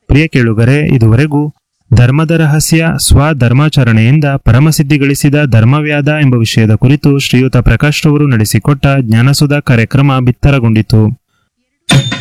ಪ್ರಿಯ ಕೇಳುಗರೆ, ಇದುವರೆಗೂ ಧರ್ಮದ ರಹಸ್ಯ ಸ್ವಧರ್ಮಾಚರಣೆಯಿಂದ ಪರಮಸಿದ್ಧಿ ಗಳಿಸಿದ ಧರ್ಮವ್ಯಾಧ ಎಂಬ ವಿಷಯದ ಕುರಿತು ಶ್ರೀಯುತ ಪ್ರಕಾಶ್ ರವರು ನಡೆಸಿಕೊಟ್ಟ ಜ್ಞಾನಸುಧಾ ಕಾರ್ಯಕ್ರಮ ಬಿತ್ತರಗೊಂಡಿತು.